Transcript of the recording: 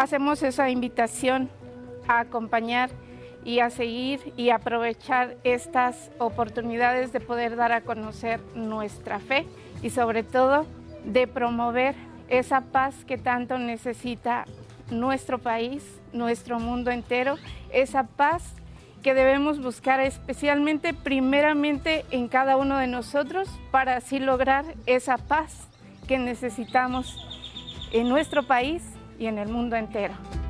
hacemos esa invitación a acompañar y a seguir y aprovechar estas oportunidades de poder dar a conocer nuestra fe y sobre todo de promover esa paz que tanto necesita nuestro país, nuestro mundo entero, esa paz que debemos buscar especialmente, primeramente, en cada uno de nosotros para así lograr esa paz que necesitamos en nuestro país y en el mundo entero.